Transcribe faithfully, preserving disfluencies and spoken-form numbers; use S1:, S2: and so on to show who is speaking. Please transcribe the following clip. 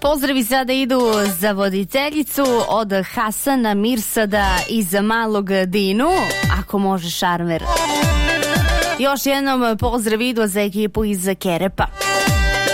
S1: Pozdravi sada idu za voditeljicu od Hasana Mirsada iz Malog Dinu, ako može Šarmer. Još jednom pozdrav idu za ekipu iz Kerepa.